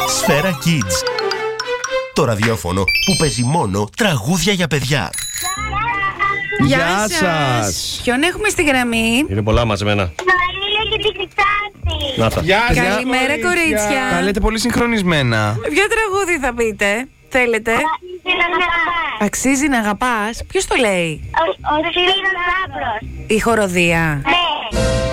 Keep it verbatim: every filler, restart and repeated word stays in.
Σφαίρα Kids. Το ραδιόφωνο που παίζει μόνο τραγούδια για παιδιά. Γεια σας. Ποιον έχουμε στη γραμμή? Είναι πολλά μαζεμένα. Μαρίλα και τη Χρυσάτη. Να τα. Γεια σας, Καλημέρα, κορίτσια. Τα λέτε πολύ συγχρονισμένα. Ποιο τραγούδι θα πείτε? Θέλετε? Αξίζει να αγαπάς. Αξίζει να αγαπάς. Ποιος το λέει? Ο Σπύρος Λάμπρος. Η χοροδία. Ναι.